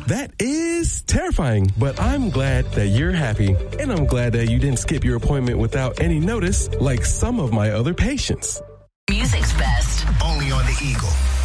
That is terrifying, but I'm glad that you're happy, and I'm glad that you didn't skip your appointment without any notice like some of my other patients. Music's best. Only on the Eagle.